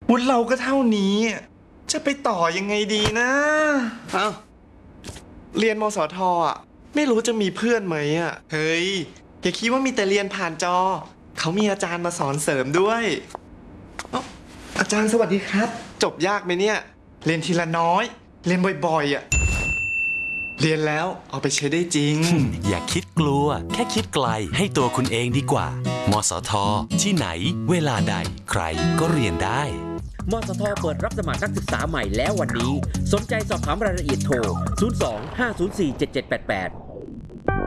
วุฒิเราก็เท่านี้จะไปต่อยังไงดีนะเอ้าเรียนมสทอ่ะไม่รู้จะมีเพื่อนไหมอ่ะเฮ้ยอย่าคิดว่ามีแต่เรียนผ่านจอเขามีอาจารย์มาสอนเสริมด้วยเอ้าอาจารย์สวัสดีครับจบยากไหมเนี่ยเรียนทีละน้อยเรียนบ่อยๆอ่ะเรียนแล้วเอาไปใช้ได้จริงอย่าคิดกลัวแค่คิดไกลให้ตัวคุณเองดีกว่า มสท ที่ไหนเวลาใดใครก็เรียนได้มสทเปิดรับสมัครนักศึกษาใหม่แล้ววันนี้สนใจสอบถามรายละเอียดโทร 02 504 7788